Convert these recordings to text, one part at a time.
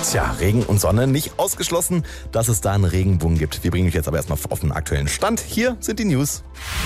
Tja, Regen und Sonne nicht ausgeschlossen, dass es da einen Regenbogen gibt. Wir bringen euch jetzt aber erstmal auf den aktuellen Stand. Hier sind die News.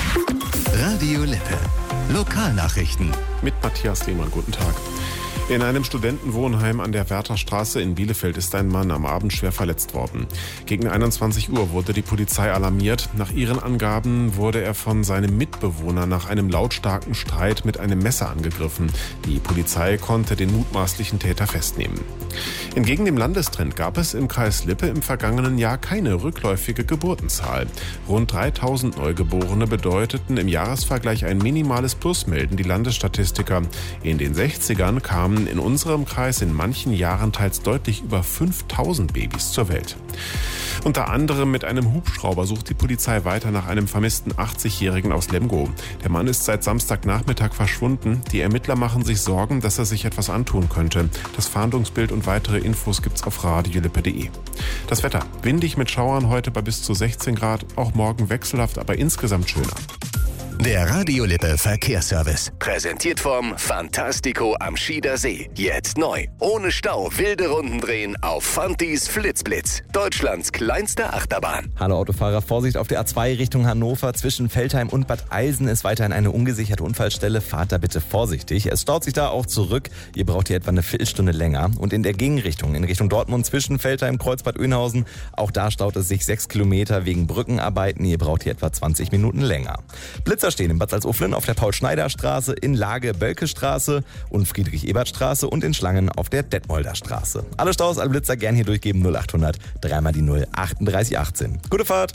Radio Lippe. Lokalnachrichten. Mit Matthias Lehmann, guten Tag. In einem Studentenwohnheim an der Wärterstraße in Bielefeld ist ein Mann am Abend schwer verletzt worden. Gegen 21 Uhr wurde die Polizei alarmiert. Nach ihren Angaben wurde er von seinem Mitbewohner nach einem lautstarken Streit mit einem Messer angegriffen. Die Polizei konnte den mutmaßlichen Täter festnehmen. Entgegen dem Landestrend gab es im Kreis Lippe im vergangenen Jahr keine rückläufige Geburtenzahl. Rund 3000 Neugeborene bedeuteten im Jahresvergleich ein minimales Plus, melden die Landesstatistiker. In den 60ern kamen in unserem Kreis in manchen Jahren teils deutlich über 5000 Babys zur Welt. Unter anderem mit einem Hubschrauber sucht die Polizei weiter nach einem vermissten 80-Jährigen aus Lemgo. Der Mann ist seit Samstagnachmittag verschwunden. Die Ermittler machen sich Sorgen, dass er sich etwas antun könnte. Das Fahndungsbild und weitere Infos gibt's auf radiolippe.de. Das Wetter: windig mit Schauern, heute bei bis zu 16 Grad, auch morgen wechselhaft, aber insgesamt schöner. Der Radio Lippe Verkehrsservice. Präsentiert vom Fantastico am Schieder See. Jetzt neu. Ohne Stau wilde Runden drehen auf Fantis Flitzblitz. Deutschlands kleinste Achterbahn. Hallo Autofahrer, Vorsicht auf der A2 Richtung Hannover. Zwischen Veltheim und Bad Eilsen ist weiterhin eine ungesicherte Unfallstelle. Fahrt da bitte vorsichtig. Es staut sich da auch zurück. Ihr braucht hier etwa eine Viertelstunde länger. Und in der Gegenrichtung, in Richtung Dortmund zwischen Veltheim, Kreuzbad Oeynhausen, auch da staut es sich 6 Kilometer wegen Brückenarbeiten. Ihr braucht hier etwa 20 Minuten länger. Blitzer stehen in Bad Salzuflen auf der Paul-Schneider-Straße, in Lage-Bölke-Straße und Friedrich-Ebert-Straße und in Schlangen auf der Detmolder-Straße. Alle Staus, alle Blitzer gern hier durchgeben. 0800 3 mal die 0 3818. Gute Fahrt!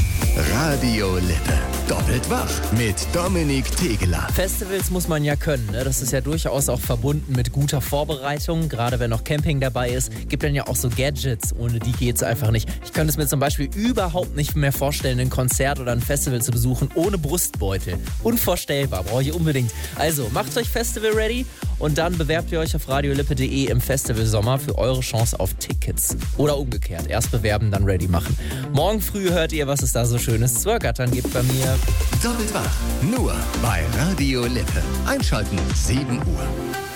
Radio Lippe. Doppelt wach mit Dominik Tegeler. Festivals muss man ja können, ne? Das ist ja durchaus auch verbunden mit guter Vorbereitung. Gerade wenn noch Camping dabei ist, gibt dann ja auch so Gadgets. Ohne die geht's einfach nicht. Ich könnte es mir zum Beispiel überhaupt nicht mehr vorstellen, ein Konzert oder ein Festival zu besuchen ohne Brustbeutel. Unvorstellbar, brauche ich unbedingt. Also macht euch Festival ready und dann bewerbt ihr euch auf radiolippe.de im Festival Sommer für eure Chance auf Tickets. Oder umgekehrt, erst bewerben, dann ready machen. Morgen früh hört ihr, was es da so Schönes zu ergattern gibt bei mir. Doppelt wach. Nur bei Radio Lippe. Einschalten 7 Uhr.